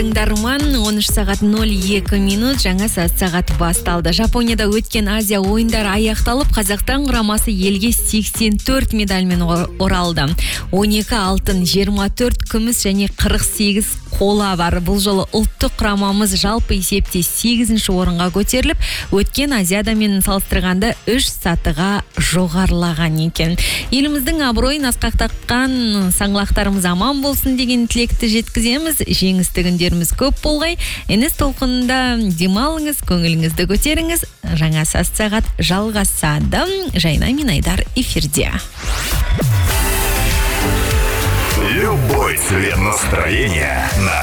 тыңдарман, 13 сағат 02 минут, жаңа сағат басталды. Жапонияда өткен Азия ойындары аяқталып, Қазақстан құрамасы елге 84 медальмен оралды. 12 алтын, 24 күміс және 48 қола бар. Бұл жолы ұлттық құрамамыз жалпы есепте 8-ші орынға көтеріліп, өткен Азиядамен салыстырғанда 3 сатыға жоғарылаған екен. Еліміздің абыройын асқақтатқан саңлақтарымыз аман болсын деген тілекті жеткіземіз. Жеңісті күндеріміз көп болғай. Енес толқынында демалыңыз, көңіліңізді көтеріңіз. Жаңа сағат жалғасады. Жайна мен Айдар эфирде. Любой цвет настроения на